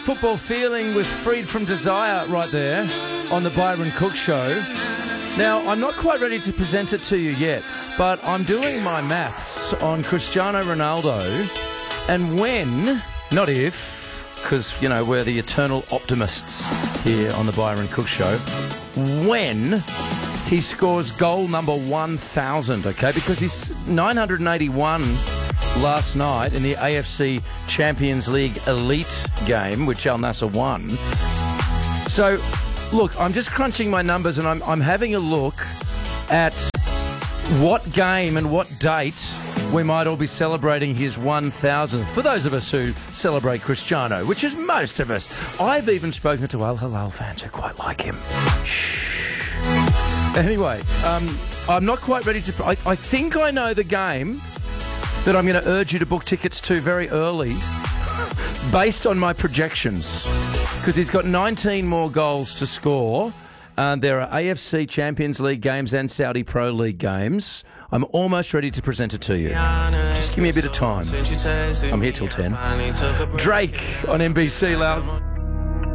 football feeling with Freed from Desire right there on the Byron Cook Show. Now, I'm not quite ready to present it to you yet, but I'm doing my maths on Cristiano Ronaldo, and when, not if, because, you know, we're the eternal optimists here on the Byron Cook Show, when he scores goal number 1,000, okay? Because he's 981 last night in the AFC Champions League Elite game, which Al Nassr won. So, look, I'm just crunching my numbers and I'm having a look at what game and what date we might all be celebrating his 1,000th. For those of us who celebrate Cristiano, which is most of us. I've even spoken to Al Hilal fans who quite like him. Shh. Anyway, I'm not quite ready to... I think I know the game that I'm going to urge you to book tickets to very early based on my projections, because he's got 19 more goals to score. There are AFC Champions League games and Saudi Pro League games. I'm almost ready to present it to you. Just give me a bit of time. I'm here till 10. Drake on NBC Loud.